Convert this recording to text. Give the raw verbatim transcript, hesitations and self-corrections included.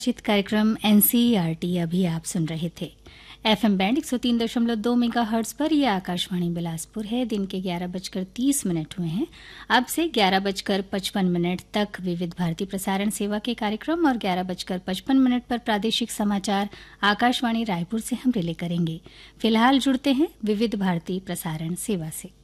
चित कार्यक्रम एनसीईआरटी अभी आप सुन रहे थे। एफएम बैंड एक सौ तीन दशमलव दो मेगाहर्ट्ज पर यह आकाशवाणी बिलासपुर है। दिन के ग्यारह बजकर तीस मिनट हुए हैं। अब से ग्यारह बजकर पचपन मिनट तक विविध भारती प्रसारण सेवा के कार्यक्रम और ग्यारह बजकर पचपन मिनट पर प्रादेशिक समाचार आकाशवाणी रायपुर से हम रिले करेंगे। फिलहाल जुड़ते हैं विविध भारती प्रसारण सेवा से।